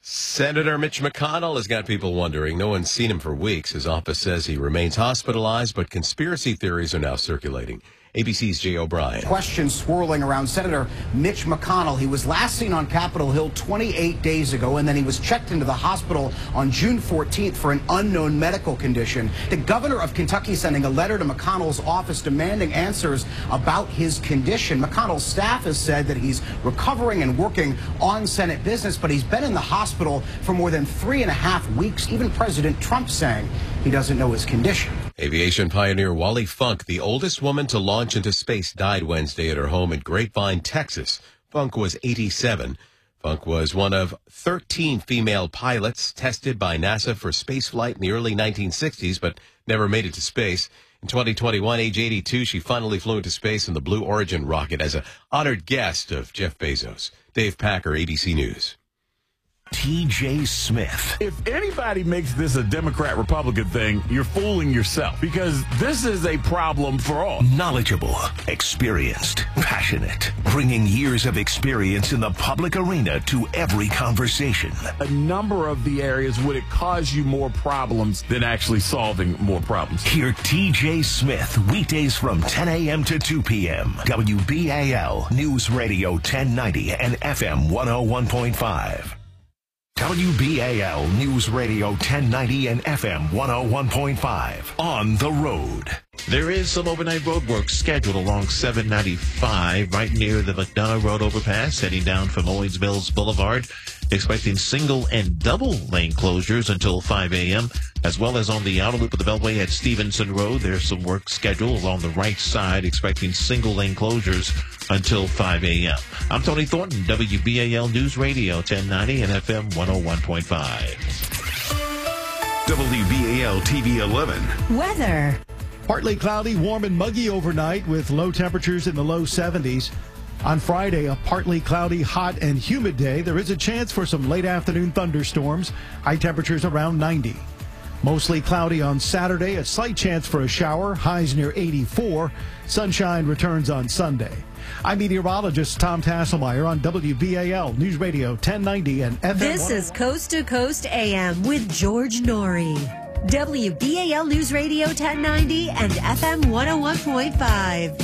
Senator Mitch McConnell has got people wondering. No one's seen him for weeks. His office says he remains hospitalized, but conspiracy theories are now circulating. ABC's Jay O'Brien. Questions swirling around Senator Mitch McConnell. He was last seen on Capitol Hill 28 days ago, and then he was checked into the hospital on June 14th for an unknown medical condition. The governor of Kentucky sending a letter to McConnell's office demanding answers about his condition. McConnell's staff has said that he's recovering and working on Senate business, but he's been in the hospital for more than 3.5 weeks. Even President Trump saying he doesn't know his condition. Aviation pioneer Wally Funk, the oldest woman to launch into space, died Wednesday at her home in Grapevine, Texas. Funk was 87. Funk was one of 13 female pilots tested by NASA for spaceflight in the early 1960s, but never made it to space. In 2021, age 82, she finally flew into space in the Blue Origin rocket as an honored guest of Jeff Bezos. Dave Packer, ABC News. T.J. Smith. If anybody makes this a Democrat-Republican thing, you're fooling yourself, because this is a problem for all. Knowledgeable, experienced, passionate, bringing years of experience in the public arena to every conversation. A number of the areas would it cause you more problems than actually solving more problems. Hear T.J. Smith weekdays from 10 a.m. to 2 p.m. WBAL News Radio 1090 and FM 101.5. WBAL News Radio 1090 and FM 101.5. On the road. There is some overnight road work scheduled along 795 right near the McDonough Road overpass, heading down from Owings Mills Boulevard. Expecting single and double lane closures until 5 a.m., as well as on the outer loop of the Beltway at Stevenson Road. There's some work scheduled along the right side, expecting single lane closures until 5 a.m. I'm Tony Thornton, WBAL News Radio 1090 and FM 101.5. WBAL TV 11. Weather. Partly cloudy, warm and muggy overnight with low temperatures in the low 70s. On Friday, a partly cloudy, hot and humid day. There is a chance for some late afternoon thunderstorms. High temperatures around 90. Mostly cloudy on Saturday, a slight chance for a shower. Highs near 84. Sunshine returns on Sunday. I'm meteorologist Tom Tasselmeyer on WBAL News Radio 1090 and FM. This is Coast to Coast AM with George Norrie. WBAL News Radio 1090 and FM 101.5.